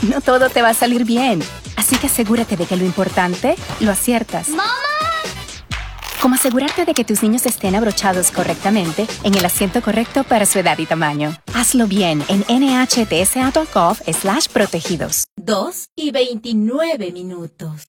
no todo te va a salir bien. Así que asegúrate de que lo importante lo aciertas. ¡Mamá! Como asegurarte de que tus niños estén abrochados correctamente en el asiento correcto para su edad y tamaño. Hazlo bien en nhtsa.gov/protegidos. 2:29.